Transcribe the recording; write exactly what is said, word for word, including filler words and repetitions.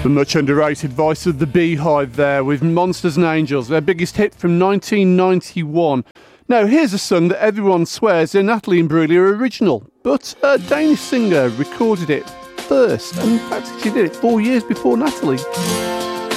The much underrated voice of the Beehive there with Monsters and Angels, their biggest hit from nineteen ninety-one. Now here's a song that everyone swears a Natalie Imbruglia original, but a Danish singer recorded it first, and in fact she did it four years before Natalie.